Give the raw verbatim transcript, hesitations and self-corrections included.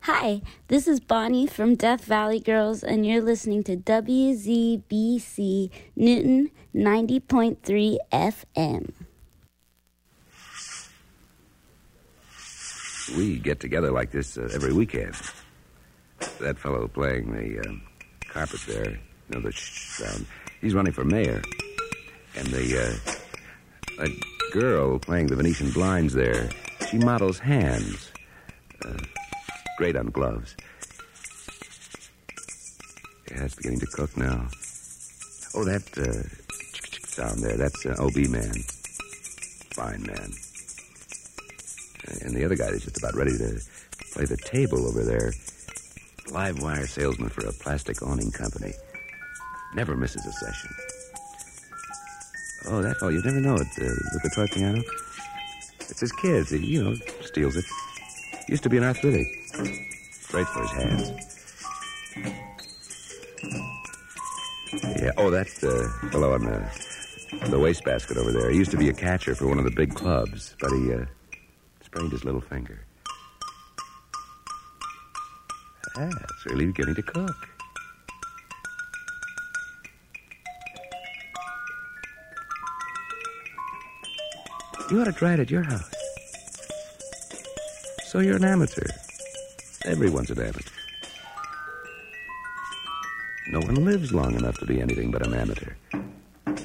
Hi, this is Bonnie from Death Valley Girls, and you're listening to W Z B C Newton ninety point three F M. We get together like this uh, every weekend. That fellow playing the uh, carpet there, you know, the shh sound, he's running for mayor. And the, uh, that girl playing the Venetian blinds there, she models hands. Uh, great on gloves. Yeah, it's beginning to cook now. Oh, that uh, sound there, that's uh, O B man. Fine man. And the other guy is just about ready to play the table over there. Live wire salesman for a plastic awning company. Never misses a session. Oh, that fellow, you never know it, uh, with the toy piano. It's his kid. He, you know, steals it. Used to be an arthritic. Great for his hands. Yeah, oh, that uh, fellow on the, the wastebasket over there. He used to be a catcher for one of the big clubs, but he uh, sprained his little finger. Ah, it's really beginning to cook. You ought to try it at your house. So you're an amateur. Everyone's an amateur. No one lives long enough to be anything but an amateur.